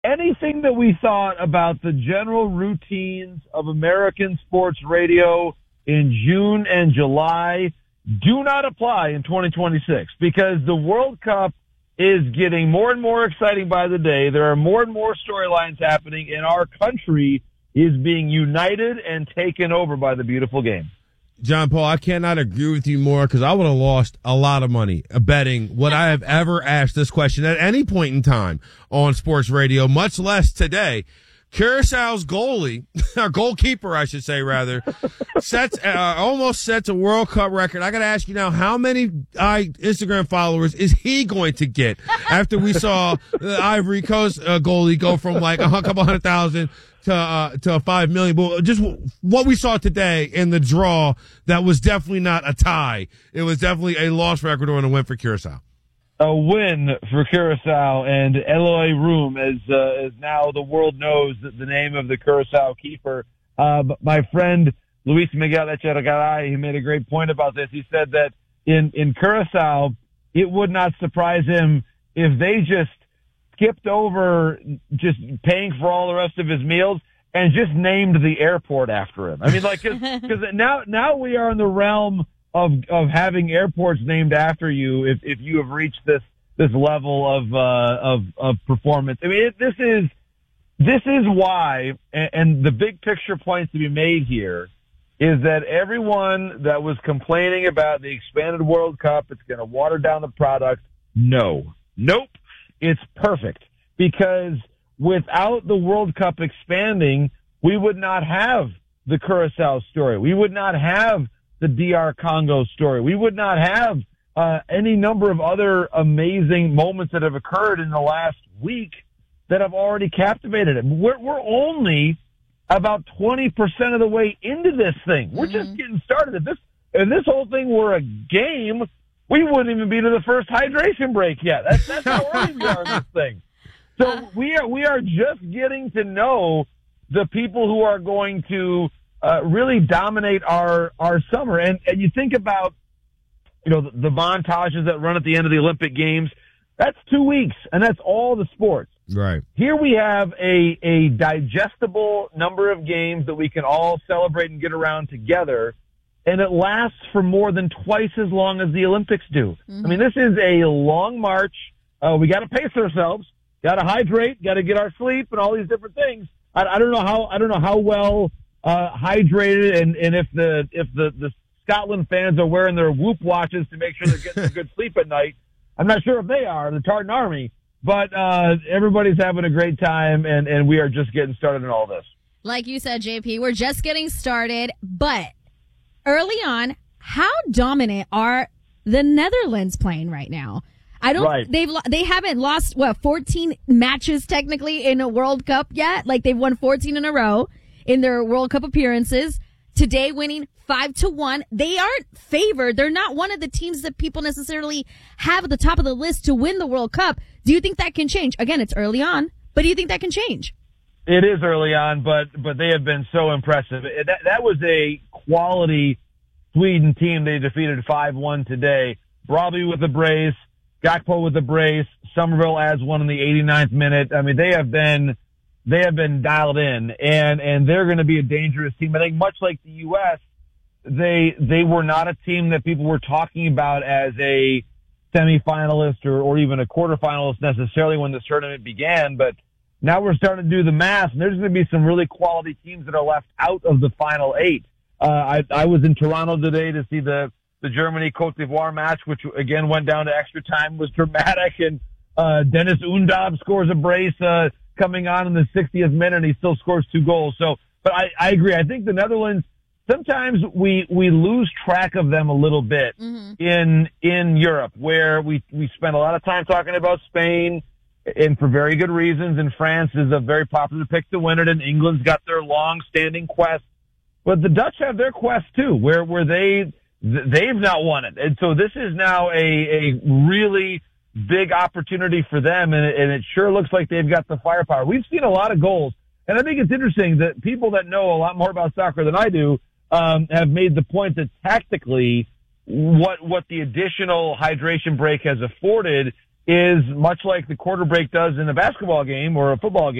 anything that we thought about the general routines of American sports radio in June and July do not apply in 2026 because the World Cup is getting more and more exciting by the day. There are more and more storylines happening, and our country is being united and taken over by the beautiful game. John Paul, I cannot agree with you more because I would have lost a lot of money betting would I have ever asked this question at any point in time on sports radio, much less today. Curaçao's goalie, or goalkeeper, I should say, rather, almost sets a World Cup record. I got to ask you now, how many Instagram followers is he going to get after we saw the Ivory Coast goalie go from like a couple 100,000 to 5 million? But just what we saw today in the draw, that was definitely not a tie. It was definitely a loss for Ecuador and a win for Curaçao. A win for Curaçao, and Eloy Room, as now the world knows the name of the Curaçao keeper. My friend Luis Miguel Echegaray, he made a great point about this. He said that in Curaçao, it would not surprise him if they just skipped over just paying for all the rest of his meals and just named the airport after him. I mean, like, because now we are in the realm of having airports named after you if you have reached this level of performance. I mean, this is why, and the big picture points to be made here is that everyone that was complaining about the expanded World Cup, it's going to water down the product. Nope. It's perfect because without the World Cup expanding, we would not have the Curaçao story. We would not have the DR Congo story. We would not have any number of other amazing moments that have occurred in the last week that have already captivated it. We're only about 20% of the way into this thing. We're just getting started. If this whole thing were a game, we wouldn't even be to the first hydration break yet. That's how early we are in this thing. So we are just getting to know the people who are going to really dominate our summer. And you think about, the montages that run at the end of the Olympic Games, that's 2 weeks, and that's all the sports. Right. Here we have a digestible number of games that we can all celebrate and get around together, and it lasts for more than twice as long as the Olympics do. I mean, this is a long march. We got to pace ourselves, got to hydrate, got to get our sleep, and all these different things. I don't know how well hydrated and if the Scotland fans are wearing their Whoop watches to make sure they're getting some good sleep at night. I'm not sure if they are, the Tartan Army, but everybody's having a great time, and we are just getting started in all this. Like you said, JP, we're just getting started, but early on, how dominant are the Netherlands playing right now? They haven't lost 14 matches technically in a World Cup yet. Like, they've won 14 in a row in their World Cup appearances. Today winning 5-1. They aren't favored. They're not one of the teams that people necessarily have at the top of the list to win the World Cup. Do you think that can change? Again, it's early on, but do you think that can change? It is early on, but they have been so impressive. That was a quality Sweden team. They defeated 5-1 today. Brobbey with the brace, Gakpo with the brace, Somerville adds one in the 89th minute. I mean, they have been dialed in, and they're going to be a dangerous team. I think much like the U.S., they were not a team that people were talking about as a semifinalist or even a quarterfinalist necessarily when this tournament began, but now we're starting to do the math, and there's going to be some really quality teams that are left out of the final eight. I was in Toronto today to see the Germany-Cote d'Ivoire match, which again went down to extra time, was dramatic, and Dennis Undav scores a brace coming on in the 60th minute, and he still scores 2 goals. So, but I agree. I think the Netherlands, sometimes we lose track of them a little bit in Europe, where we spend a lot of time talking about Spain, and for very good reasons, and France is a very popular pick to win it, and England's got their long-standing quest. But the Dutch have their quest too, where they've not won it. And so this is now a really big opportunity for them, and it sure looks like they've got the firepower. We've seen a lot of goals, and I think it's interesting that people that know a lot more about soccer than I do have made the point that tactically what the additional hydration break has afforded is much like the quarter break does in a basketball game or a football game.